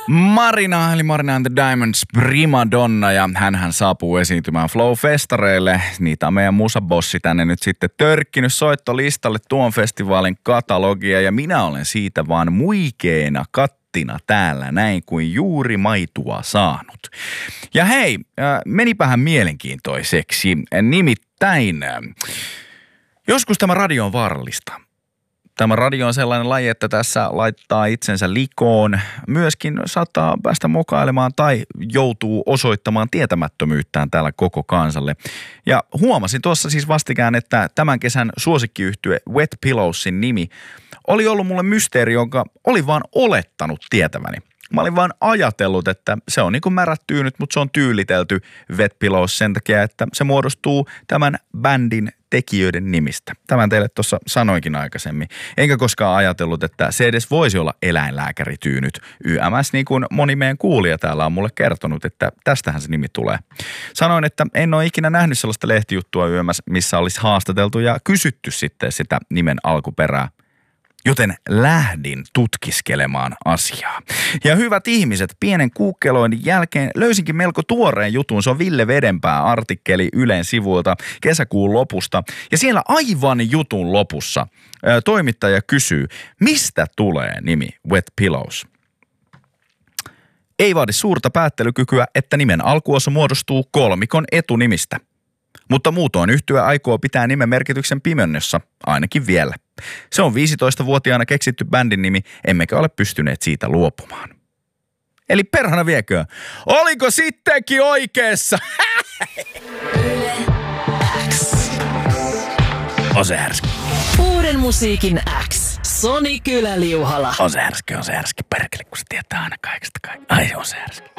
Marina, eli Marina and the Diamonds, primadonna, ja hänhän saapuu esiintymään Flow-festareille. Niitä on meidän musabossi tänne nyt sitten törkkinyt soittolistalle tuon festivaalin katalogia, ja minä olen siitä vaan muikeena kattina täällä näin kuin juuri maitua saanut. Ja hei, menipähän mielenkiintoiseksi, nimittäin joskus tämä radio on vaarallista. Tämä radio on sellainen laji, että tässä laittaa itsensä likoon. Myöskin saattaa päästä mokailemaan tai joutuu osoittamaan tietämättömyyttään täällä koko kansalle. Ja huomasin tuossa siis vastikään, että tämän kesän suosikkiyhtye Wet Pillowsin nimi oli ollut mulle mysteeri, jonka olin vaan olettanut tietäväni. Mä olin vaan ajatellut, että se on niin kuin märät tyynyt, mutta se on tyylitelty Wet Pillows sen takia, että se muodostuu tämän bändin tekijöiden nimistä. Tämän teille tuossa sanoinkin aikaisemmin. Enkä koskaan ajatellut, että se edes voisi olla eläinlääkärityynyt. YMS, niin kuin moni meidän kuulija täällä on mulle kertonut, että tästähän se nimi tulee. Sanoin, että en ole ikinä nähnyt sellaista lehtijuttua YMS, missä olisi haastateltu ja kysytty sitten sitä nimen alkuperää. Joten lähdin tutkiskelemaan asiaa. Ja hyvät ihmiset, pienen kuukkeloinnin jälkeen löysinkin melko tuoreen jutun. Se on Ville Vedenpää artikkeli Ylen sivuilta kesäkuun lopusta. Ja siellä aivan jutun lopussa toimittaja kysyy, mistä tulee nimi Wet Pillows? Ei vaadi suurta päättelykykyä, että nimen alkuosa muodostuu kolmikon etunimistä. Mutta muutoin yhtye aikoo pitää nimen merkityksen pimennössä, ainakin vielä. Se on 15-vuotiaana keksitty bändin nimi, emmekä ole pystyneet siitä luopumaan. Eli perhana viekö, oliko sittenkin oikeassa? On se härski. Uuden musiikin X. Soni Kylä-Liuhala. On se härski, perkele, kun se tietää aina kaikesta. Ai, on se härski.